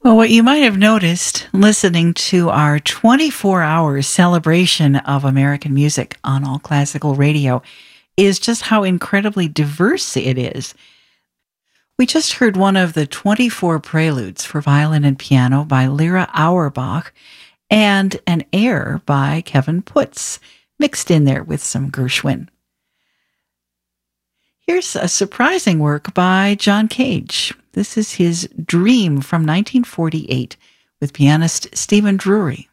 Well, what you might have noticed listening to our 24-hour celebration of American music on All Classical Radio is just how incredibly diverse it is. We just heard one of the 24 preludes for violin and piano by Lyra Auerbach and an air by Kevin Putz, mixed in there with some Gershwin. Here's a surprising work by John Cage. This is his Dream from 1948 with pianist Stephen Drury.